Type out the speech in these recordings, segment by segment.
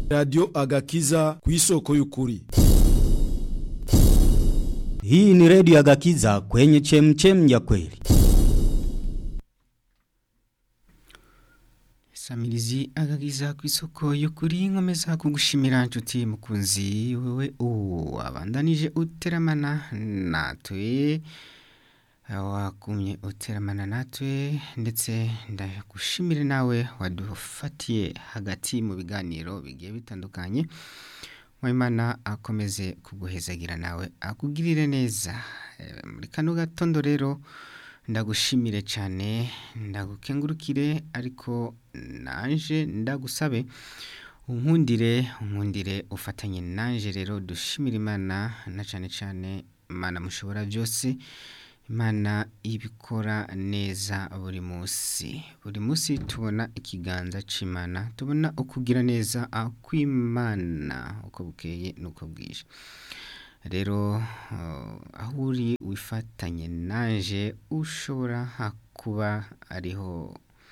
Radio Agakiza ku isoko y'ukuri. Hii ni Radio Agakiza kwenye chemchem ya kweli. Samirizi Agakiza ku isoko y'ukuri, nkomeza kugushimira nshuti mukunzi wewe abandanije uteramana natwe. Wakumye uteramana natwe ndetse ndagushimire nawe wadufatiye hagati mu biganiro bigiye bitandukanye. Mwimana akomeze kuguhezagira nawe akugirire neza. Muri kano gatondo rero ndagushimire cyane, ndagukengurukire, ariko nanje ndagusabe unkundire ufatanye nanje rero dushimira Imana, na cyane Imana mushobora byose, Imana ibikora neza buri munsi tubona ikiganza c'Imana, tubona ukugira neza kw'Imana uko bukeye nuko bwije. Rero aho uri wifatanye nanje, ushobora kuba ariho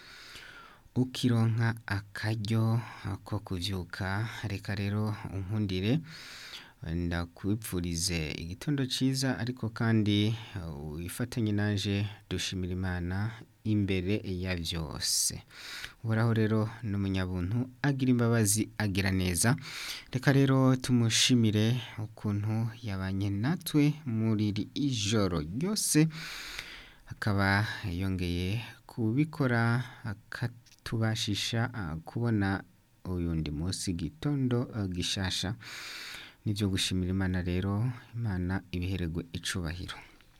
ukironka akaryo ko kuvyuka. Reka rero unkundire ndakwipfurize igitondo ciza, ariko kandi wifatanye nanje dushimira Imana imbere ya byose. Uhoraho rero n'umunyabuntu, agira imbabazi, agira neza. Reka rero tumushimire ukuntu yabanye natwe muri iri ijoro ryose, akaba yongeye kubikora akatubashisha kubona uyundi munsi gitondo gishasha. Nivyo gushimira Imana rero, Imana ibihererwe icubahiro.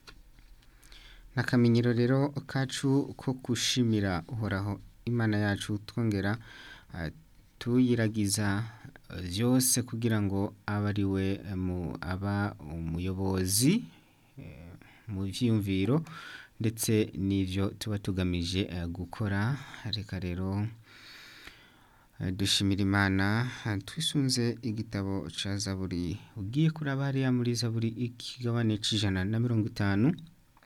Nakamenyero rero kacu ko gushimira Uhoraho Imana yacu, twongera tuyiragiza byose kugira ngo abe ari we aba umuyobozi mu vyiyumviro ndetse n'ivyo tuba tugamije gukora. Reka rero dushimira Imana twisunze igitabo ca Zaburi. Ugiye kuraba hariya muri Zaburi ikigabane c'150,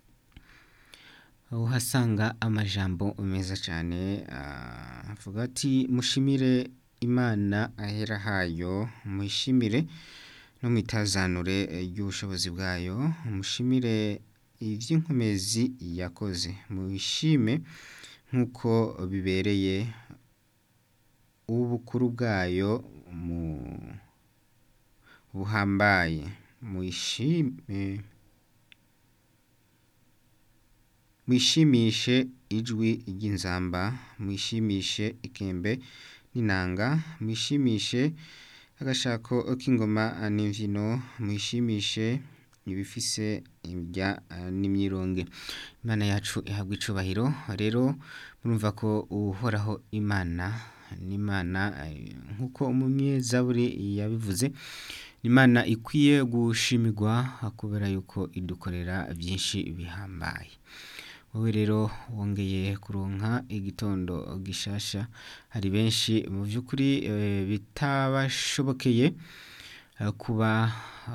uhasanga amajambo meza cyane avuga ati mushimire Imana ahera hayo, mushimire no mitazanure y'ubushobozi bwayo, mushimire ivy'inkomezi yakoze, mushime nkuko bibereye ubukuru bwayo mu buhambaye, mwishimishe ijwi ry'inzamba, mwishimishe ikembe n'inanga, mwishimishe agashako k'ingoma n'imvyino, mwishimishe ibifise ibya n'imyironge. Imana yacu ihabwa icubahiro. Rero murumva ko Uhoraho Imana n'Imana nkuko umunyezaburi yabivuze, Imana ikwiye gushimirwa kubera yuko idukorera byinshi bihambaye. Wowe rero wongeye kuronka igitondo gishasha. Hari benshi mu by'ukuri bitabashobokeye kuba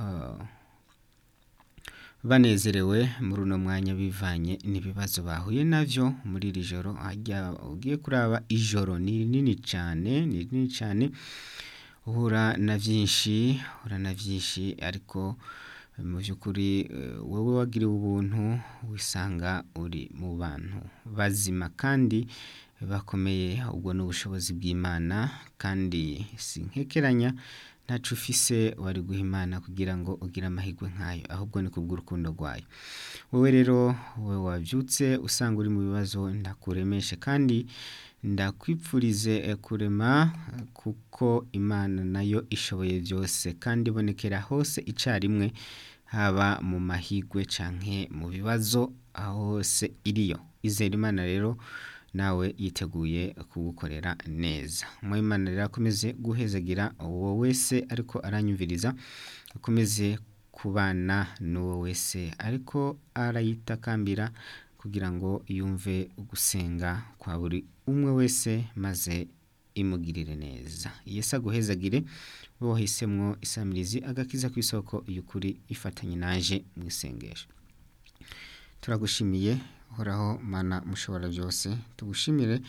banezerewe muri uno mwanya bivanye n'ibibazo bahuye navyo muri iri joro. Ugiye kuraba ijoro ni rinini cyane, uhura na byinshi, ariko mu by'ukuri wowe wagiriwe ubuntu wisanga uri mu bantu bazima kandi bakomeye. Ubwo n'ubushobozi bw'Imana, kandi sinkekeranya ntacu ufise wari guha Imana kugira ngo ugire amahirwe nk'ayo, ahubwo ni kubw'urukundo rwayo. Wowe rero wabyutse usanga uri mu bibazo, ndakuremeshe kandi ndakwipfurize kurema, kuko Imana nayo ishoboye byose kandi ibonekera hose icarimwe, haba mu mahirwe canke mu bibazo, aho hose iriyo. Izera Imana rero, nawe yiteguye kugukorera neza. Imana rero akomeze guhezagira uwo wese ariko aranyumviriza, akomeze kubana n'uwo wese ariko arayitakambira, kugira ngo yumve gusenga kwa buri umwe wese, maze imugirire neza. Yesu aguhezagire, wowe wahisemwo isamirizi Agakiza ku isoko y'ukuri, ifatanye naje mu isengesho. Turagushimiye Uhoraho Mana mushobora byose, tugushimire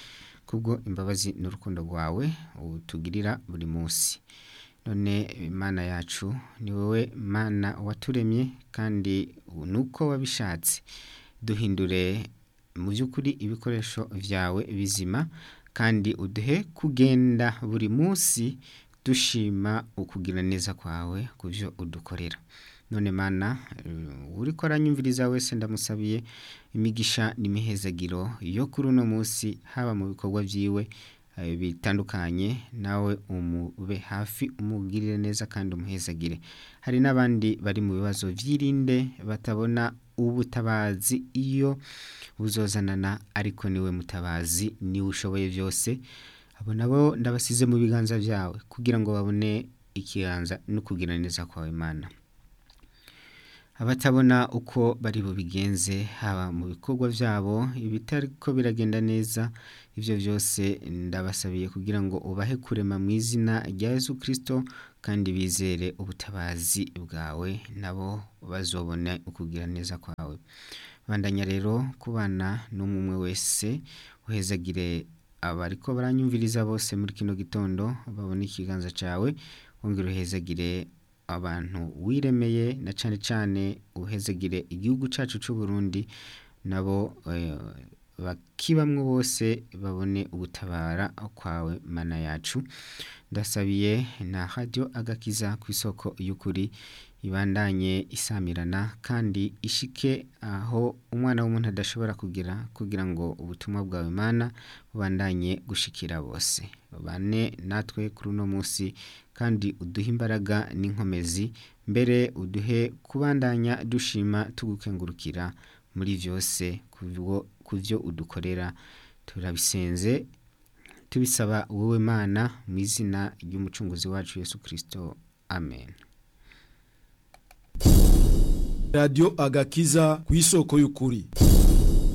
kubwo imbabazi n'urukundo rwawe utugirira buri munsi. None Imana yacu ni wowe Mana waturemye kandi nuko wabishatse. Duhindure mu by'ukuri ibikoresho vyawe bizima kandi uduhe kugenda buri munsi dushima ukugira neza kwawe kuvyo udukorera. None Mana uriko aranyumviriza wese ndamusabiye imigisha n'imihezagiro yo kuri uno munsi, haba mu bikorwa vyiwe bitandukanye, nawe umube hafi umugirire neza kandi umuhezagire. Hari n'abandi bari mu bibazo vyirinde batabona ubutabazi iyo buzozanana, ariko niwe mutabazi, niwe ushoboye byose. Abo nabo ndabasize mu biganza vyawe kugira ngo babone ikiganza no kugira neza kwawe Mana. Abatabona uko bari bubigenze haba mu bikorwa vyabo ibitariko biragenda neza, ivyo vyose ndabasabiye kugira ngo ubahe kurema mu izina rya Yesu Kristo kandi bizere ubutabazi bwawe, nabo bazobone ukugira neza kwawe. Bandanya rero kubana n'umwe wese, uhezagire abariko baranyumviriza bose muri kino gitondo babone ikiganza cawe, wongere uhezagire abantu wiremeye na cane cane uhezagire igihugu cacu c'u Burundi, nabo bakibamwe bose babone ugutabara kwawe Mana yacu. Ndasabiye na Radio Agakiza ku isoko y'ukuri ibandanye isamirana kandi ishike aho umwana w'umuntu adashobora kugira ngo ubutumwa bwawe Mana bubandanye gushikira bose. Bane natwe kuri uno munsi kandi uduhe imbaraga n'inkomezi, mbere uduhe kubandanya dushima tugukengurukira muri vyose kuvyo udukorera. Turabisenze tubisaba wowe Mana mu izina ry'umucunguzi wacu Yesu Kristo, amen. Radio Agakiza ku isoko y'ukuri.